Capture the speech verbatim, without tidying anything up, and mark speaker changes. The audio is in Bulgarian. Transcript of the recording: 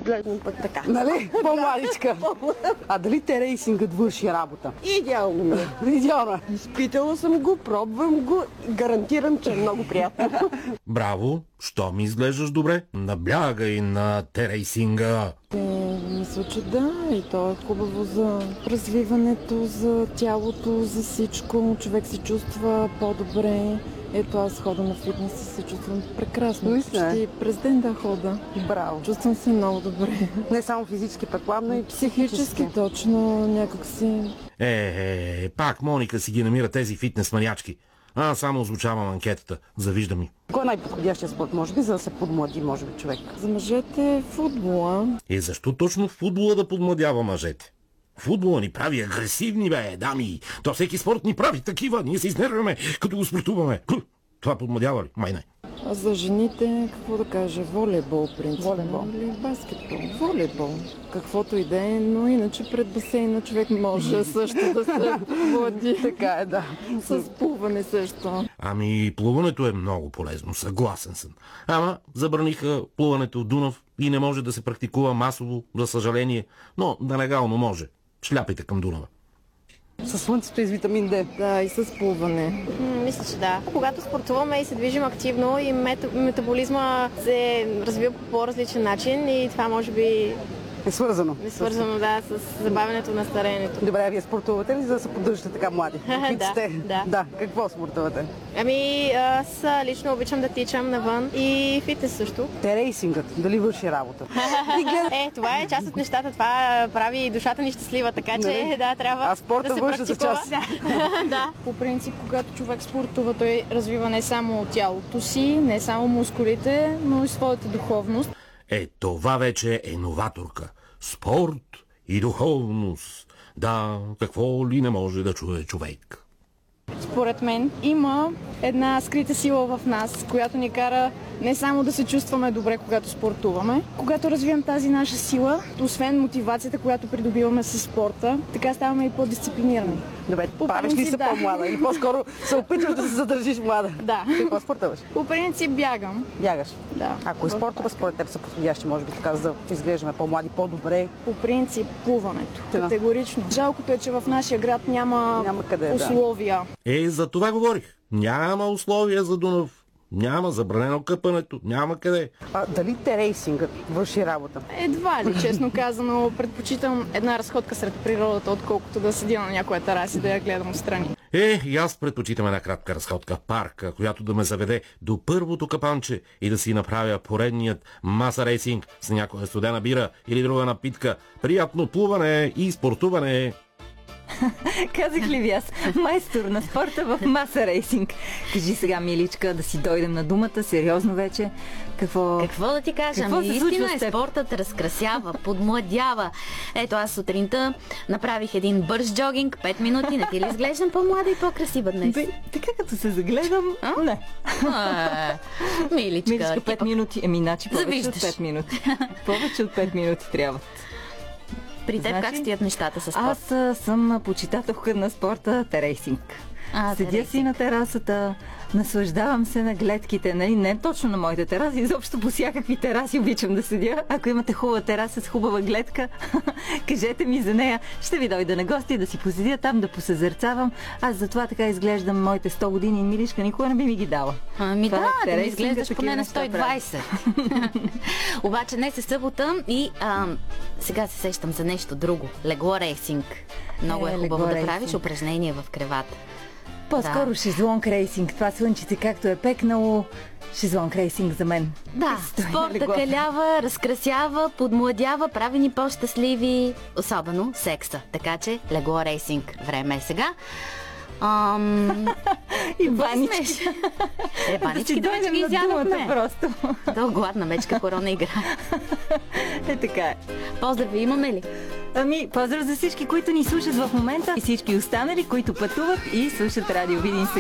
Speaker 1: изглеждам пък така.
Speaker 2: Нали? По-младичка. А дали терейсингът върши работа?
Speaker 1: Идеално ми е.
Speaker 2: Идеално.
Speaker 1: Изпитала съм го, пробвам го, гарантирам, че е много приятно.
Speaker 3: Браво, що ми изглеждаш добре? Наблягай на терейсинга.
Speaker 4: Е, мисля, че да. И то е хубаво за развиването, за тялото, за всичко. Човек се чувства по-добре. Ето аз хода на фитнес и се чувствам прекрасно.
Speaker 2: Наистина?
Speaker 4: Почти през ден да хода.
Speaker 2: Браво.
Speaker 4: Чувствам се много добре.
Speaker 2: Не само физически, предполагам, но и психически.
Speaker 4: Психически точно, някак си.
Speaker 3: Е, е, пак Моника си ги намира тези фитнес манячки. Аз само озвучавам анкетата. Завижда ми.
Speaker 2: Кой е най-подходящия спорт, може би, за да се подмлади, може би, човек?
Speaker 4: За мъжете е футбола.
Speaker 3: И защо точно футбола да подмладява мъжете? Футбола ни прави агресивни, бе, дами. То всеки спорт ни прави такива. Ние се изнервяме, като го спортуваме. Това подмладява ли? Май не.
Speaker 4: А за жените, какво да кажа, волейбол, принцип.
Speaker 2: Волейбол.
Speaker 4: Или баскетбол. Волейбол. Каквото и да е, но иначе пред басейна човек може също да се води.
Speaker 2: Така е, да.
Speaker 4: С плуване също.
Speaker 3: Ами, плуването е много полезно, съгласен съм. Ама, забраниха плуването в Дунав и не може да се практикува масово, за съжаление, но нелегално може. Шляпайте към Дунава.
Speaker 2: Със слънцето и с витамин Д.
Speaker 4: Да, и с плуване.
Speaker 5: М, мисля, че да. Когато спортуваме и се движим активно и мет... метаболизма се развива по по-различен начин и това може би
Speaker 2: Е свързано.
Speaker 5: е свързано да, с забавянето на стареенето.
Speaker 2: Добре, а вие спортувате ли, за да се поддържате така млади? Какви
Speaker 5: Да,
Speaker 2: сте?
Speaker 5: да.
Speaker 2: Да. Какво спортувате?
Speaker 5: Ами аз лично обичам да тичам навън и фитнес също.
Speaker 2: Терейсингът, дали върши работа?
Speaker 5: Е, това е част от нещата. Това прави и душата ни щастлива, така че
Speaker 2: Нали?
Speaker 5: да, трябва
Speaker 2: А спорта
Speaker 5: да се
Speaker 2: върши за
Speaker 5: практикува.
Speaker 2: част.
Speaker 5: Да. Да.
Speaker 6: По принцип, когато човек спортува, той развива не само тялото си, не само мускулите, но и своята духовност.
Speaker 3: Е, това вече е новаторка. Спорт и духовност. Да, какво ли не може да чуе човек?
Speaker 6: Според мен има една скрита сила в нас, която ни кара не само да се чувстваме добре, когато спортуваме. Когато развием тази наша сила, освен мотивацията, която придобиваме със спорта, така ставаме и по-дисциплинирани.
Speaker 2: Добре,
Speaker 6: По
Speaker 2: правиш ли
Speaker 6: принцип,
Speaker 2: се
Speaker 6: да.
Speaker 2: по-млада? Или по-скоро се опитваш да се задържиш млада?
Speaker 6: Да.
Speaker 2: Какво спортуваш?
Speaker 6: По принцип бягам.
Speaker 2: Бягаш?
Speaker 6: Да.
Speaker 2: А кои спортове според теб са подходящи, може би така, за да изглеждаме по-млади, по-добре?
Speaker 6: По принцип плуването.
Speaker 2: Да.
Speaker 6: Категорично. Жалкото е, че в нашия град няма,
Speaker 2: Няма къде, да.
Speaker 6: условия.
Speaker 3: Е, за това говорих. Няма условия за Дунав. Няма забранено къпането. Няма къде.
Speaker 2: А дали терейсингът върши работа?
Speaker 6: Едва ли, честно казано, предпочитам една разходка сред природата, отколкото да седя на някоя тераса и да я гледам отстрани.
Speaker 3: Е, и аз предпочитам една кратка разходка в парка, която да ме заведе до първото капанче и да си направя поредният маса рейсинг с някоя студена бира или друга напитка. Приятно плуване и спортуване.
Speaker 7: Казах ли ви аз? Майстор на спорта в маса рейсинг. Кажи сега, миличка, да си дойдем на думата, сериозно вече. Какво...
Speaker 8: Какво да ти кажа?
Speaker 7: Какво
Speaker 8: Ами,
Speaker 7: се случва
Speaker 8: истина
Speaker 7: с
Speaker 8: е,
Speaker 7: теб?
Speaker 8: спортът разкрасява, подмладява. Ето аз сутринта направих един бърз джогинг, пет минути. Не ти ли изглеждам по-млада и по-красива днес?
Speaker 7: Бе, така като се загледам,
Speaker 8: А?
Speaker 7: не.
Speaker 8: А, Миличка,
Speaker 7: Миличка,
Speaker 8: ти
Speaker 7: пет
Speaker 8: пък
Speaker 7: минути. Еми, значи повече
Speaker 8: Завиждаш.
Speaker 7: от пет минути. Повече от пет минути трябва.
Speaker 8: При теб
Speaker 7: Значи,
Speaker 8: как стоят нещата с спорт?
Speaker 7: Аз а, съм почитателка на спорта терейсинг.
Speaker 8: А,
Speaker 7: Седя
Speaker 8: терейсинг.
Speaker 7: си на терасата, наслаждавам се на гледките, нали? Не точно на моите тераси, изобщо по всякакви тераси обичам да седя. Ако имате хубава тераса с хубава гледка, кажете ми за нея. Ще ви дойда на гости да си поседя там, да посъзерцавам. Аз затова така изглеждам моите сто години и миличка никога не би ми ги дала.
Speaker 8: Ами
Speaker 7: Това
Speaker 8: да,
Speaker 7: е
Speaker 8: ти ми
Speaker 7: терейсинга,
Speaker 8: изглеждаш
Speaker 7: такива
Speaker 8: поне на
Speaker 7: неща
Speaker 8: сто и двайсет. Обаче днес е събота и а, сега се сещам за нещо друго. Легло рейсинг. Много е,
Speaker 7: Е,
Speaker 8: хубаво
Speaker 7: легло
Speaker 8: да
Speaker 7: рейсинг.
Speaker 8: правиш упражнения в кревата.
Speaker 7: По-скоро
Speaker 8: Да.
Speaker 7: шезлонг рейсинг. Това слънчице както е пекнало, шезлонг рейсинг за мен.
Speaker 8: Да,
Speaker 7: Стоя на
Speaker 8: спорта
Speaker 7: леглото.
Speaker 8: калява, разкрасява, подмладява, прави ни по-щастливи, особено секса. Така че легло рейсинг. Време е сега. Ам...
Speaker 7: И
Speaker 8: Какво
Speaker 7: банички.
Speaker 8: смеш? Е,
Speaker 7: Да си
Speaker 8: банички да вече
Speaker 7: дойдем
Speaker 8: ги
Speaker 7: на думата
Speaker 8: изядохме.
Speaker 7: просто.
Speaker 8: То гладна мечка корона игра.
Speaker 7: Е, така е.
Speaker 8: Поздрави имаме ли?
Speaker 7: Ами, поздрав за всички, които ни слушат в момента и всички останали, които пътуват и слушат радио Видин сега.